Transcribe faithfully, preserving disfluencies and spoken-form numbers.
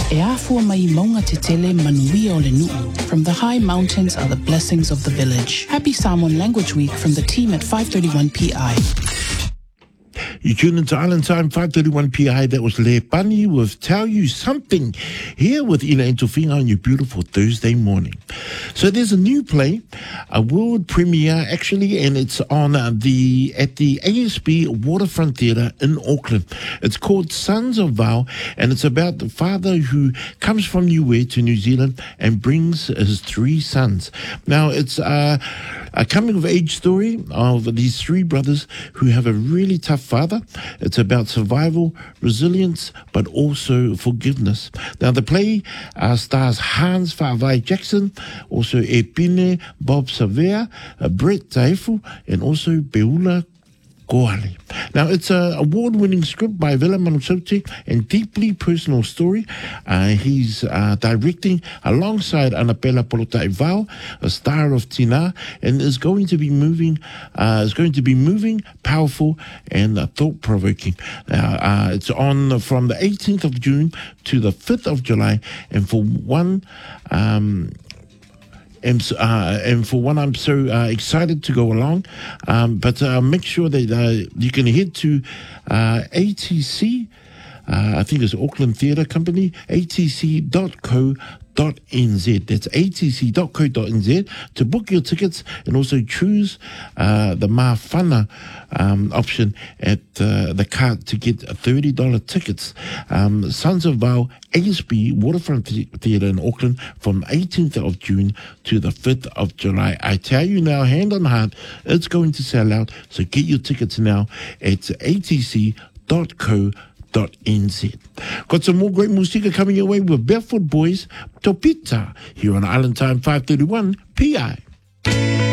E afua mai maunga te tele manuia o le nuu. From the high mountains are the blessings of the village. Happy Samoan Language Week from the team at five thirty-one P I. You tune into Island Time, five thirty-one P I. That was Le Pani with Tell You Something, here with Ina Entofinga on your beautiful Thursday morning. So there's a new play, a world premiere actually, and it's on uh, the at the A S B Waterfront Theatre in Auckland. It's called Sons of Val, and it's about the father who comes from Niue to New Zealand and brings his three sons. Now, it's uh, a coming-of-age story of these three brothers who have a really tough father. It's about survival, resilience, but also forgiveness. Now, the play uh, stars Hans Whawai Jackson, also Epine, Bob Savea, uh, Brett Taifu, and also Beula Koale. Now, it's an award-winning script by Vela Manusauti and deeply personal story. Uh, he's uh, directing alongside Anapela Polotai Vau, a star of Tina, and is going to be moving, uh, is going to be moving, powerful, and uh, thought-provoking. Now, uh, it's on from the eighteenth of June to the fifth of July, and for one. Um, And, uh, and for one, I'm so uh, excited to go along. Um, but uh, make sure that uh, you can head to uh, A T C, uh, I think it's Auckland Theatre Company, A T C dot co dot n z. That's A T C dot co dot n z to book your tickets and also choose uh, the Mawhana um, option at uh, the cart to get thirty dollars tickets. Um, Sons of Val, A S B Waterfront Theatre in Auckland from eighteenth of June to the fifth of July. I tell you now, hand on heart, it's going to sell out. So get your tickets now at A T C dot co dot n z. Got some more great music coming your way with Barefoot Boys, Topita, here on Island Time five thirty-one P I.